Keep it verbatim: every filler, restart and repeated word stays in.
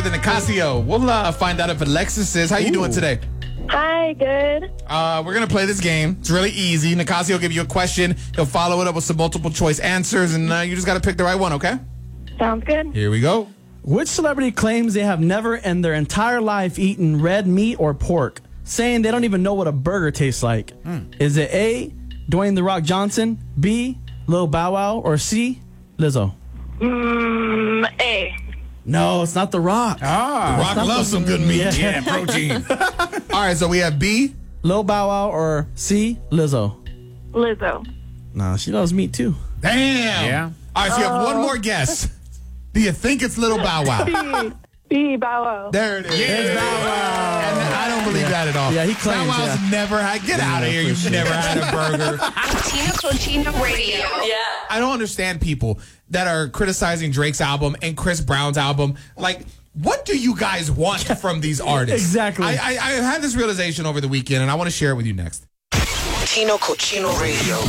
with Nicasio. We'll uh, find out if Alexis is. How you Ooh. doing today? Hi, good. Uh, we're going to play this game. It's really easy. Nicasio will give you a question. He'll follow it up with some multiple choice answers, and uh, you just got to pick the right one, okay? Sounds good. Here we go. Which celebrity claims they have never in their entire life eaten red meat or pork, saying they don't even know what a burger tastes like? Mm. Is it A, Dwayne The Rock Johnson, B, Lil Bow Wow, or C, Lizzo? Mm, A. No, it's not The Rock. Ah, The Rock loves some good meat. Yeah, yeah protein. All right, so we have B, Lil Bow Wow, or C, Lizzo? Lizzo. No, she loves meat too. Damn. Yeah. All right, so you have one more guess. Do you think it's Little Bow Wow? B. B. Bow Wow. There it is. Yeah. It's Bow Wow. And I don't believe yeah. that at all. Yeah, he claims, Bow Wow's yeah. never had. Get Yeah, out of here. You've sure. never had a burger. Tina Cochino Radio. Yeah. I don't understand people that are criticizing Drake's album and Chris Brown's album. Like, what do you guys want from these artists? Exactly. I, I, I had this realization over the weekend, and I want to share it with you next. Tino Cochino Radio.